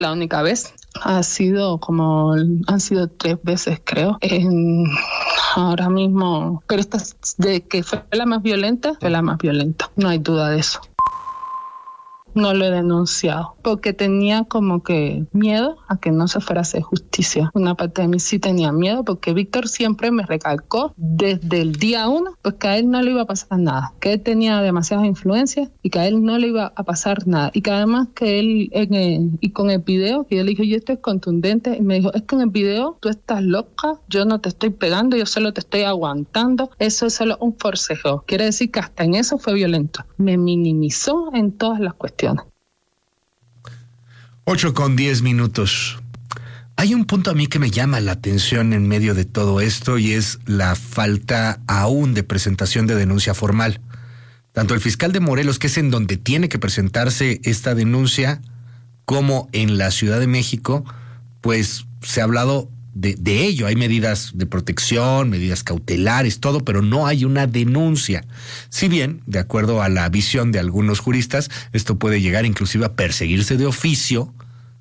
La única vez han sido 3 veces, creo. Ahora mismo, pero esta de que fue la más violenta, no hay duda de eso. No lo he denunciado porque tenía como que miedo a que no se fuera a hacer justicia. Una parte de mí sí tenía miedo porque Víctor siempre me recalcó desde el día 1 pues que a él no le iba a pasar nada, que él tenía demasiadas influencias y que a él no le iba a pasar nada. Y que además que él, y con el video, que yo le dije, yo esto es contundente, y me dijo, es que en el video tú estás loca, yo no te estoy pegando, yo solo te estoy aguantando, eso es solo un forcejeo. Quiere decir que hasta en eso fue violento. Me minimizó en todas las cuestiones. 8:10. Hay un punto a mí que me llama la atención en medio de todo esto y es la falta aún de presentación de denuncia formal. Tanto el fiscal de Morelos, que es en donde tiene que presentarse esta denuncia, como en la Ciudad de México, pues se ha hablado de ello. Hay medidas de protección, medidas cautelares, todo, pero no hay una denuncia. Si bien, de acuerdo a la visión de algunos juristas, esto puede llegar inclusive a perseguirse de oficio,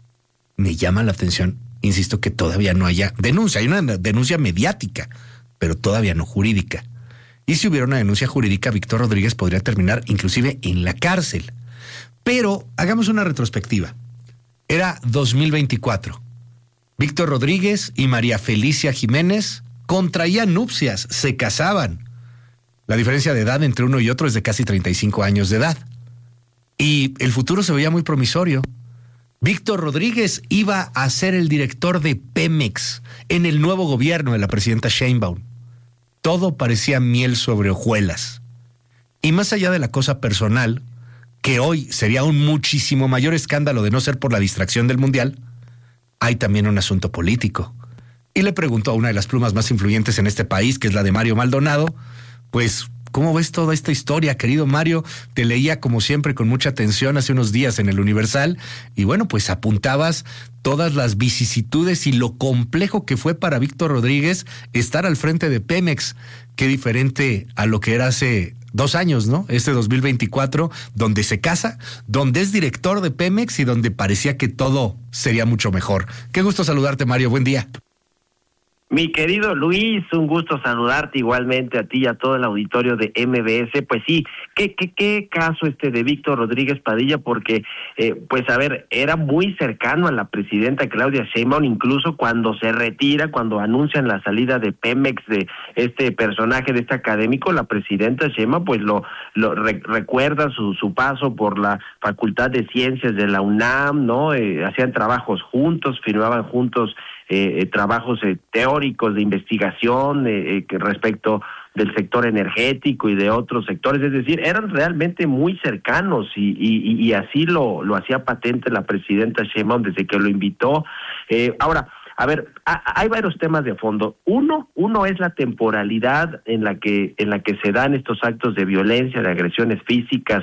me llama la atención, insisto, que todavía no haya denuncia. Hay una denuncia mediática, pero todavía no jurídica. Y si hubiera una denuncia jurídica, Víctor Rodríguez podría terminar inclusive en la cárcel. Pero hagamos una retrospectiva. Era 2024. Víctor Rodríguez y María Felicia Jiménez contraían nupcias, se casaban. La diferencia de edad entre uno y otro es de casi 35 años de edad. Y el futuro se veía muy promisorio. Víctor Rodríguez iba a ser el director de Pemex en el nuevo gobierno de la presidenta Sheinbaum. Todo parecía miel sobre hojuelas. Y más allá de la cosa personal, que hoy sería un muchísimo mayor escándalo de no ser por la distracción del Mundial, hay también un asunto político. Y le preguntó a una de las plumas más influyentes en este país, que es la de Mario Maldonado, pues, ¿cómo ves toda esta historia, querido Mario? Te leía como siempre con mucha atención hace unos días en el Universal y bueno, pues apuntabas todas las vicisitudes y lo complejo que fue para Víctor Rodríguez estar al frente de Pemex. Qué diferente a lo que era hace 2 años, ¿no? 2024, donde se casa, donde es director de Pemex y donde parecía que todo sería mucho mejor. Qué gusto saludarte, Mario. Buen día. Mi querido Luis, un gusto saludarte igualmente a ti y a todo el auditorio de MBS. Pues sí, qué caso de Víctor Rodríguez Padilla, porque, pues a ver, era muy cercano a la presidenta Claudia Sheinbaum, incluso cuando se retira, cuando anuncian la salida de Pemex, de este personaje, de este académico, la presidenta Sheinbaum, pues recuerda su paso por la Facultad de Ciencias de la UNAM, ¿no? Hacían trabajos juntos, firmaban juntos trabajos teóricos de investigación que respecto del sector energético y de otros sectores, es decir, eran realmente muy cercanos y así lo hacía patente la presidenta Sheinbaum desde que lo invitó. Ahora, a ver, hay varios temas de fondo. Uno es la temporalidad en la que se dan estos actos de violencia, de agresiones físicas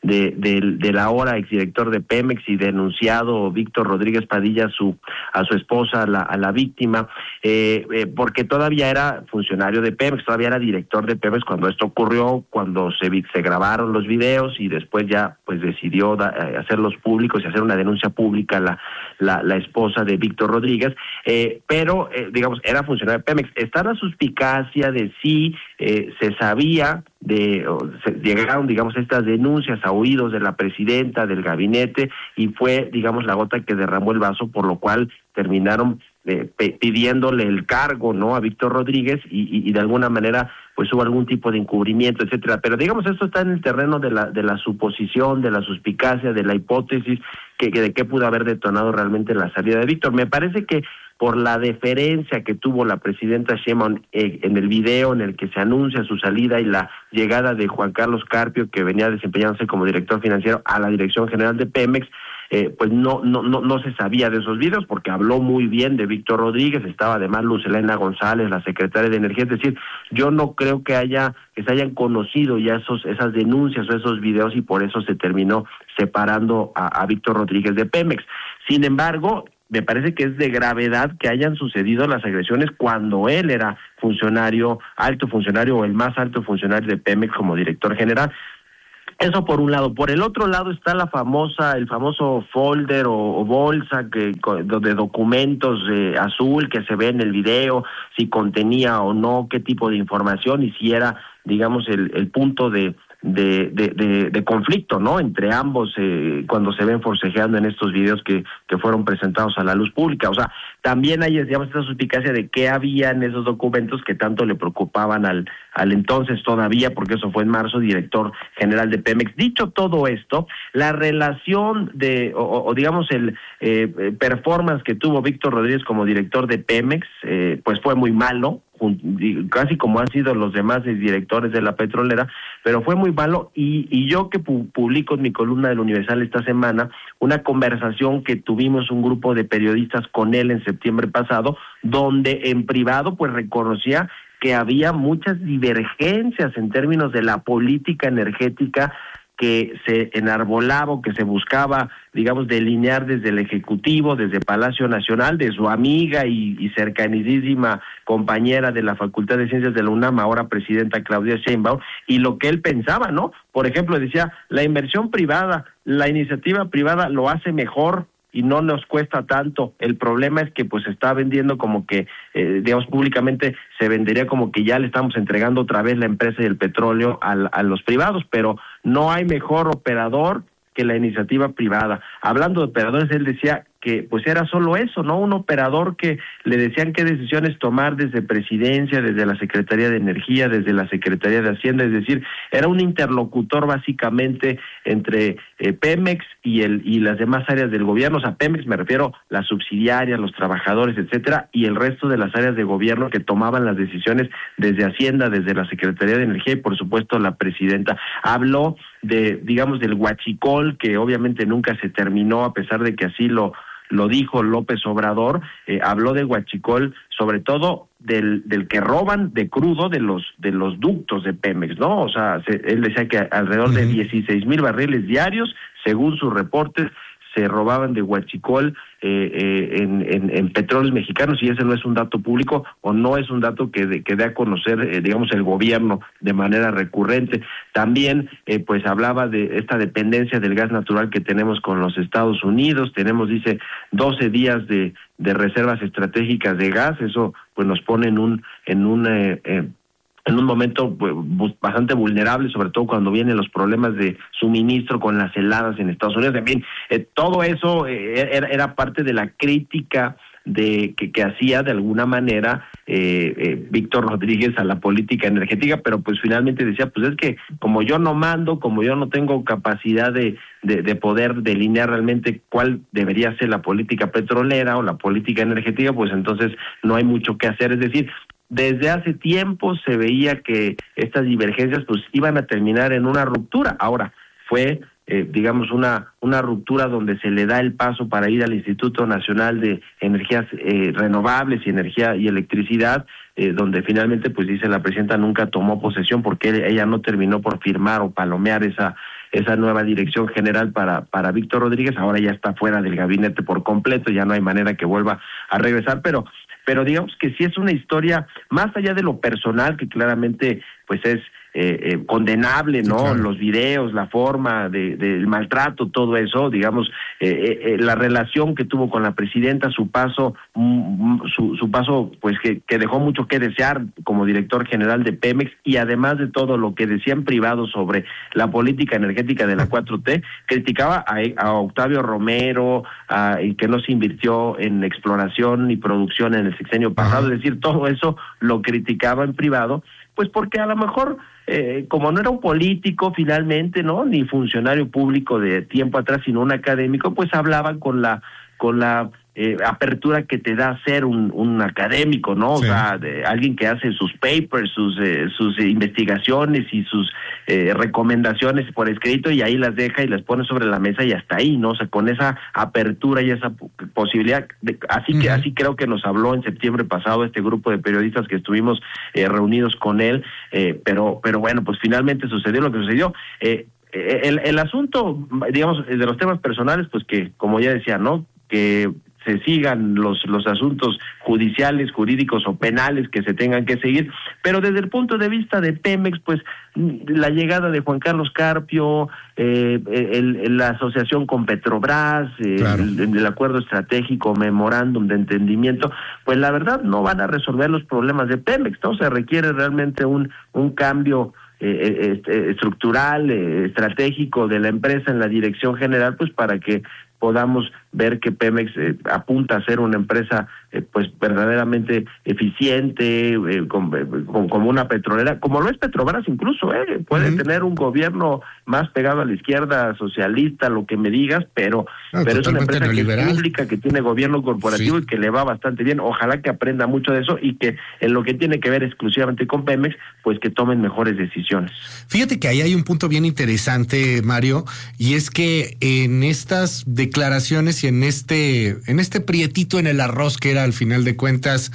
del ahora exdirector de Pemex y denunciado Víctor Rodríguez Padilla a su esposa, a la víctima, porque todavía era funcionario de Pemex, todavía era director de Pemex cuando esto ocurrió, cuando se grabaron los videos y después ya pues decidió hacerlos públicos y hacer una denuncia pública la esposa de Víctor Rodríguez. Pero digamos, era funcionario de Pemex. Está la suspicacia de si se sabía llegaron, digamos, estas denuncias a oídos de la presidenta, del gabinete, y fue, digamos, la gota que derramó el vaso, por lo cual terminaron pidiéndole el cargo, ¿no?, a Víctor Rodríguez y de alguna manera pues hubo algún tipo de encubrimiento, etcétera. Pero digamos, esto está en el terreno de la suposición, de la suspicacia, de la hipótesis de qué pudo haber detonado realmente la salida de Víctor. Me parece que por la deferencia que tuvo la presidenta Sheinbaum en el video en el que se anuncia su salida y la llegada de Juan Carlos Carpio, que venía desempeñándose como director financiero, a la Dirección General de Pemex, pues no se sabía de esos videos, porque habló muy bien de Víctor Rodríguez, estaba además Luz Helena González, la secretaria de Energía. Es decir, yo no creo que se hayan conocido ya esas denuncias o esos videos, y por eso se terminó separando a Víctor Rodríguez de Pemex. Sin embargo, me parece que es de gravedad que hayan sucedido las agresiones cuando él era alto funcionario o el más alto funcionario de Pemex como director general. Eso por un lado. Por el otro lado está el famoso folder o bolsa de documentos azul que se ve en el video, si contenía o no qué tipo de información y si era, digamos, el punto de conflicto, ¿no? Entre ambos cuando se ven forcejeando en estos videos que fueron presentados a la luz pública. O sea, también hay, digamos, esta suspicacia de qué había en esos documentos que tanto le preocupaban al entonces todavía, porque eso fue en marzo, director general de Pemex. Dicho todo esto, la relación digamos el performance que tuvo Víctor Rodríguez como director de Pemex, pues fue muy malo, casi como han sido los demás directores de la petrolera, pero fue muy malo, y yo que publico en mi columna del Universal esta semana una conversación que tuvimos un grupo de periodistas con él en septiembre pasado, donde en privado pues reconocía que había muchas divergencias en términos de la política energética que se enarbolaba o que se buscaba, digamos, delinear desde el Ejecutivo, desde Palacio Nacional, de su amiga y cercanísima compañera de la Facultad de Ciencias de la UNAM, ahora presidenta Claudia Sheinbaum, y lo que él pensaba, ¿no? Por ejemplo, decía, la inversión privada, la iniciativa privada lo hace mejor y no nos cuesta tanto. El problema es que pues se está vendiendo como que, digamos, públicamente se vendería como que ya le estamos entregando otra vez la empresa y el petróleo a los privados, pero no hay mejor operador que la iniciativa privada. Hablando de operadores, él decía que pues era solo eso, ¿no? Un operador que le decían qué decisiones tomar desde Presidencia, desde la Secretaría de Energía, desde la Secretaría de Hacienda, es decir, era un interlocutor básicamente entre Pemex y las demás áreas del gobierno. O sea, Pemex me refiero las subsidiarias, los trabajadores, etcétera, y el resto de las áreas de gobierno que tomaban las decisiones desde Hacienda, desde la Secretaría de Energía y por supuesto la presidenta. Habló digamos, del huachicol, que obviamente nunca se terminó, a pesar de que así lo dijo López Obrador. Habló de huachicol, sobre todo del que roban de crudo de los ductos de Pemex, ¿no? O sea, él decía que alrededor de 16,000 barriles diarios, según sus reportes, se robaban de huachicol en petróleos mexicanos, y ese no es un dato público o no es un dato que dé a conocer, digamos, el gobierno de manera recurrente. También, pues hablaba de esta dependencia del gas natural que tenemos con los Estados Unidos. Tenemos, dice, 12 días de reservas estratégicas de gas. Eso pues nos pone en un momento bastante vulnerable, sobre todo cuando vienen los problemas de suministro con las heladas en Estados Unidos. También todo eso era parte de la crítica que hacía de alguna manera Víctor Rodríguez a la política energética, pero pues finalmente decía, pues es que como yo no mando, como yo no tengo capacidad de poder delinear realmente cuál debería ser la política petrolera o la política energética, pues entonces no hay mucho que hacer. Es decir, desde hace tiempo se veía que estas divergencias pues iban a terminar en una ruptura. Ahora, fue digamos una ruptura donde se le da el paso para ir al Instituto Nacional de Energías Renovables y Energía y Electricidad, donde finalmente pues dice la presidenta nunca tomó posesión porque ella no terminó por firmar o palomear esa nueva dirección general para Víctor Rodríguez. Ahora ya está fuera del gabinete por completo, ya no hay manera que vuelva a regresar, pero digamos que sí es una historia más allá de lo personal, que claramente pues es condenable, ¿no? Claro. Los videos, la forma del maltrato, todo eso, digamos, la relación que tuvo con la presidenta, su paso pues que dejó mucho que desear como director general de Pemex, y además de todo lo que decía en privado sobre la política energética de la 4T, criticaba a Octavio Romero, y que no se invirtió en exploración y producción en el sexenio pasado. Es decir, todo eso lo criticaba en privado, pues porque a lo mejor como no era un político finalmente, ¿no?, ni funcionario público de tiempo atrás, sino un académico, pues hablaban con la apertura que te da ser un académico, ¿no? Sí. O sea, alguien que hace sus papers, sus investigaciones y sus recomendaciones por escrito, y ahí las deja y las pone sobre la mesa y hasta ahí, ¿no? O sea, con esa apertura y esa posibilidad, así creo que nos habló en septiembre pasado este grupo de periodistas que estuvimos reunidos con él, pero bueno, pues finalmente sucedió lo que sucedió. El asunto, digamos, de los temas personales, pues que, como ya decía, ¿no?, que se sigan los asuntos judiciales, jurídicos o penales que se tengan que seguir, pero desde el punto de vista de Pemex, pues la llegada de Juan Carlos Carpio, la asociación con Petrobras, claro, el acuerdo estratégico, memorándum de entendimiento, pues la verdad no van a resolver los problemas de Pemex, ¿no? Se requiere realmente un cambio estructural, estratégico de la empresa en la dirección general, pues para que podamos ver que Pemex apunta a ser una empresa pues verdaderamente eficiente, como una petrolera, como lo es Petrobras incluso, puede tener un gobierno más pegado a la izquierda, socialista, lo que me digas, pero es una empresa que es pública, que tiene gobierno corporativo, sí, y que le va bastante bien. Ojalá que aprenda mucho de eso y que en lo que tiene que ver exclusivamente con Pemex, pues que tomen mejores decisiones. Fíjate que ahí hay un punto bien interesante, Mario, y es que en estas declaraciones y en este prietito en el arroz que era al final de cuentas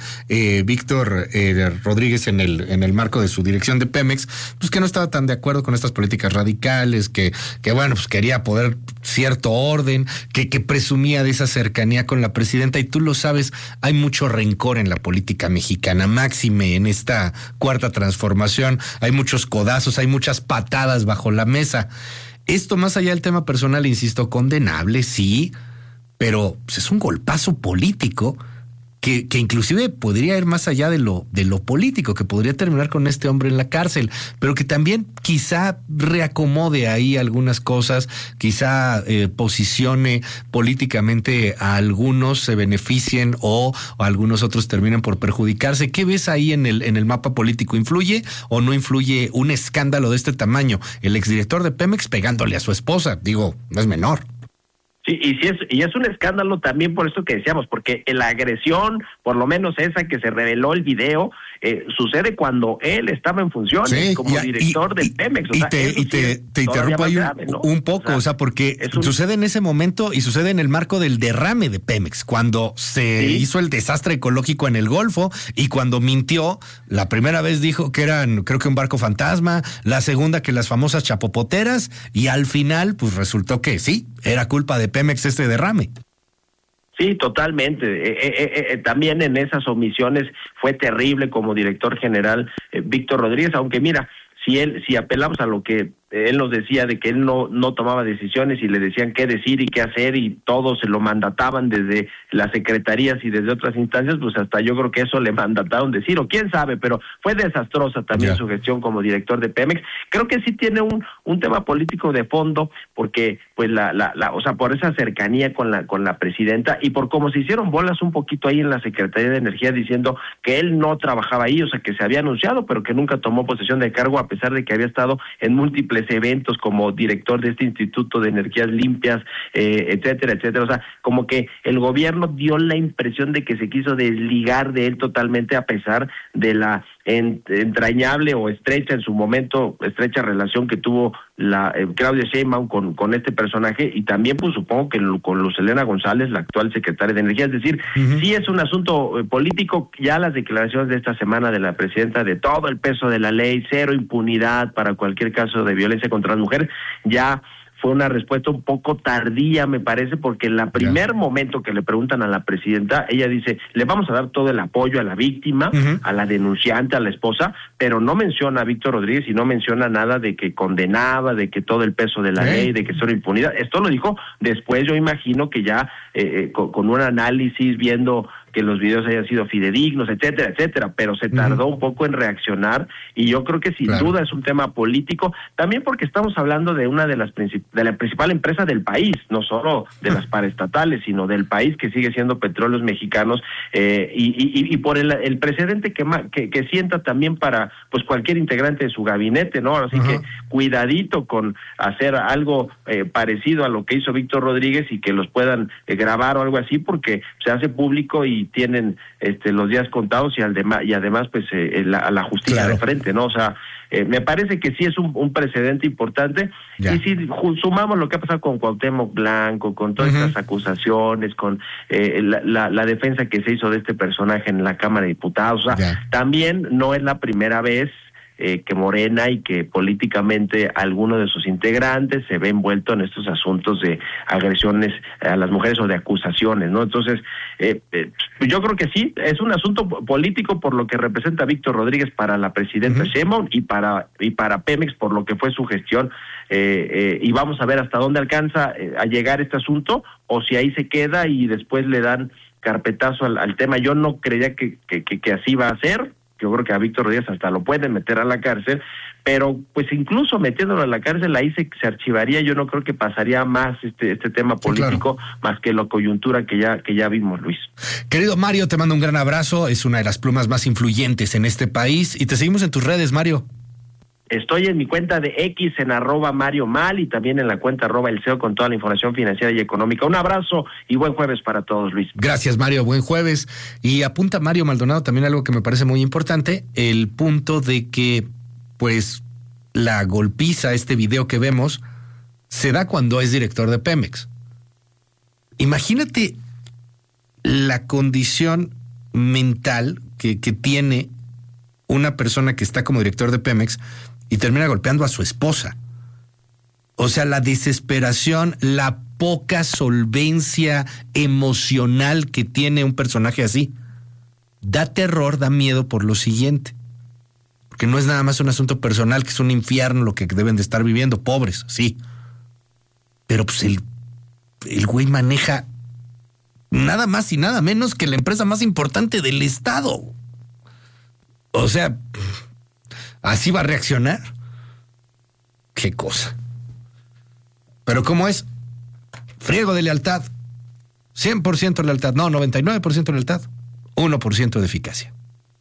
Víctor Rodríguez en el marco de su dirección de Pemex, pues que no estaba tan de acuerdo con estas políticas radicales, que bueno, pues quería poder cierto orden, que presumía de esa cercanía con la presidenta, y tú lo sabes, hay mucho rencor en la política mexicana, máxime en esta cuarta transformación, hay muchos codazos, hay muchas patadas bajo la mesa. Esto, más allá del tema personal, insisto, condenable, sí, pero pues es un golpazo político que inclusive podría ir más allá de lo político, que podría terminar con este hombre en la cárcel, pero que también quizá reacomode ahí algunas cosas, quizá posicione políticamente a algunos, se beneficien o algunos otros terminen por perjudicarse. ¿Qué ves ahí en el mapa político? ¿Influye o no influye un escándalo de este tamaño? El exdirector de Pemex pegándole a su esposa, digo, no es menor. Sí, y es un escándalo también por eso que decíamos, porque la agresión, por lo menos esa que se reveló el video, sucede cuando él estaba en funciones, sí, como director del Pemex. O sea, te interrumpo ahí grave, ¿no? un poco, o sea, porque sucede en ese momento y sucede en el marco del derrame de Pemex, cuando se hizo el desastre ecológico en el Golfo y cuando mintió, la primera vez dijo que eran, creo que un barco fantasma, la segunda que las famosas chapopoteras, y al final, pues resultó que sí, era culpa de Pemex este derrame. Sí, totalmente. También en esas omisiones fue terrible como director general Víctor Rodríguez, aunque mira, si apelamos a lo que él nos decía de que él no tomaba decisiones y le decían qué decir y qué hacer y todo se lo mandataban desde las secretarías y desde otras instancias, pues hasta yo creo que eso le mandataron decir, o quién sabe, pero fue desastrosa también su gestión como director de Pemex. Creo que sí tiene un tema político de fondo, porque pues o sea, por esa cercanía con la presidenta y por cómo se hicieron bolas un poquito ahí en la Secretaría de Energía diciendo que él no trabajaba ahí, o sea, que se había anunciado, pero que nunca tomó posesión de cargo a pesar de que había estado en múltiples eventos como director de este Instituto de Energías Limpias, etcétera, etcétera. O sea, como que el gobierno dio la impresión de que se quiso desligar de él totalmente a pesar de la entrañable o estrecha en su momento, estrecha relación que tuvo la Claudia Sheinbaum con este personaje, y también pues supongo que con Luz Helena González, la actual secretaria de Energía. Es decir, sí es un asunto político. Ya las declaraciones de esta semana de la presidenta de todo el peso de la ley, cero impunidad para cualquier caso de violencia contra las mujeres, ya fue una respuesta un poco tardía, me parece, porque en el primer momento que le preguntan a la presidenta, ella dice, le vamos a dar todo el apoyo a la víctima, a la denunciante, a la esposa, pero no menciona a Víctor Rodríguez y no menciona nada de que condenaba, de que todo el peso de la ley, de que cero impunidad. Esto lo dijo después, yo imagino que ya con un análisis, viendo que los videos hayan sido fidedignos, etcétera, etcétera, pero se tardó un poco en reaccionar, y yo creo que sin duda es un tema político, también porque estamos hablando de una de la principal empresa del país, no solo de las paraestatales, sino del país, que sigue siendo Petróleos Mexicanos, y por el precedente que sienta también para pues cualquier integrante de su gabinete, ¿no? Así que cuidadito con hacer algo parecido a lo que hizo Víctor Rodríguez y que los puedan grabar o algo así, porque se hace público y tienen los días contados y además pues la justicia de frente, ¿no? O sea, me parece que sí es un precedente importante. Y si sumamos lo que ha pasado con Cuauhtémoc Blanco, con todas estas acusaciones, con la defensa que se hizo de este personaje en la Cámara de Diputados, o sea, también no es la primera vez que Morena y que políticamente alguno de sus integrantes se ve envuelto en estos asuntos de agresiones a las mujeres o de acusaciones, ¿no? Entonces, yo creo que sí, es un asunto político por lo que representa Víctor Rodríguez para la presidenta Sheinbaum y para Pemex por lo que fue su gestión, y vamos a ver hasta dónde alcanza a llegar este asunto o si ahí se queda y después le dan carpetazo al tema. Yo no creía que así va a ser. Yo creo que a Víctor Rodríguez hasta lo pueden meter a la cárcel, pero pues incluso metiéndolo a la cárcel ahí se archivaría. Yo no creo que pasaría más este tema político, sí, claro, más que la coyuntura que ya vimos, Luis. Querido Mario, te mando un gran abrazo. Es una de las plumas más influyentes en este país y te seguimos en tus redes, Mario. Estoy en mi cuenta de X en @MarioMal y también en la cuenta @elceo con toda la información financiera y económica. Un abrazo y buen jueves para todos, Luis. Gracias, Mario, buen jueves. Y apunta Mario Maldonado también algo que me parece muy importante, el punto de que, pues, la golpiza, este video que vemos, se da cuando es director de Pemex. Imagínate la condición mental que tiene una persona que está como director de Pemex y termina golpeando a su esposa. O sea, la desesperación, la poca solvencia emocional que tiene un personaje así. Da terror, da miedo por lo siguiente. Porque no es nada más un asunto personal, que es un infierno lo que deben de estar viviendo, pobres, sí. Pero pues el güey maneja nada más y nada menos que la empresa más importante del estado. O sea, ¿así va a reaccionar? Qué cosa. Pero ¿cómo es? Friego de lealtad. 100% lealtad. No, 99% lealtad. 1% de eficacia.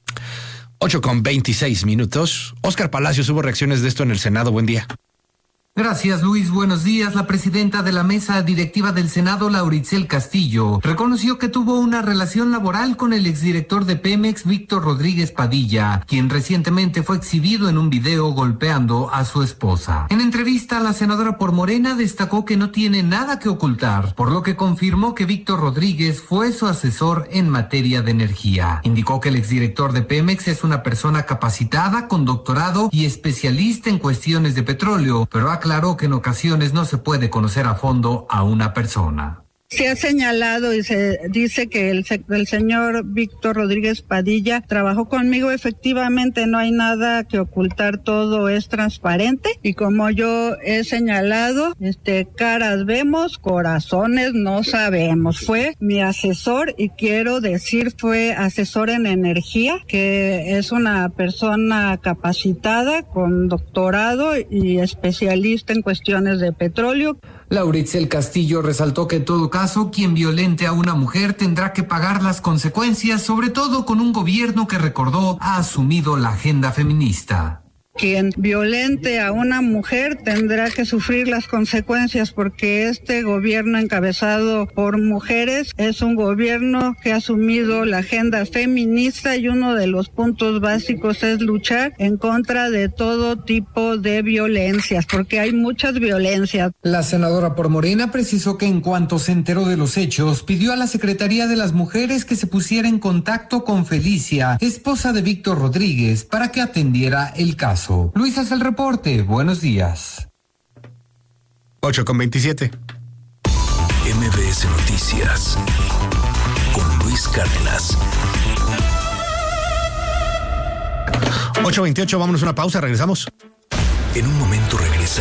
8:26. Óscar Palacios, hubo reacciones de esto en el Senado. Buen día. Gracias, Luis. Buenos días. La presidenta de la mesa directiva del Senado, Lauricel Castillo, reconoció que tuvo una relación laboral con el exdirector de Pemex, Víctor Rodríguez Padilla, quien recientemente fue exhibido en un video golpeando a su esposa. En entrevista, la senadora por Morena destacó que no tiene nada que ocultar, por lo que confirmó que Víctor Rodríguez fue su asesor en materia de energía. Indicó que el exdirector de Pemex es una persona capacitada, con doctorado y especialista en cuestiones de petróleo, pero aclaró que en ocasiones no se puede conocer a fondo a una persona. Se ha señalado y se dice que el señor Víctor Rodríguez Padilla trabajó conmigo. Efectivamente, no hay nada que ocultar, todo es transparente. Y como yo he señalado, caras vemos, corazones no sabemos. Fue mi asesor y quiero decir, fue asesor en energía, que es una persona capacitada con doctorado y especialista en cuestiones de petróleo. Lauricel Castillo resaltó que en todo caso, quien violente a una mujer tendrá que pagar las consecuencias, sobre todo con un gobierno que, recordó, ha asumido la agenda feminista. Quien violente a una mujer tendrá que sufrir las consecuencias, porque este gobierno encabezado por mujeres es un gobierno que ha asumido la agenda feminista y uno de los puntos básicos es luchar en contra de todo tipo de violencias, porque hay muchas violencias. La senadora por Morena precisó que en cuanto se enteró de los hechos, pidió a la Secretaría de las Mujeres que se pusiera en contacto con Felicia, esposa de Víctor Rodríguez, para que atendiera el caso. Luis hace el reporte. Buenos días. 8:27. MBS Noticias con Luis Cárdenas. 8:28, vámonos a una pausa, regresamos. En un momento regresamos.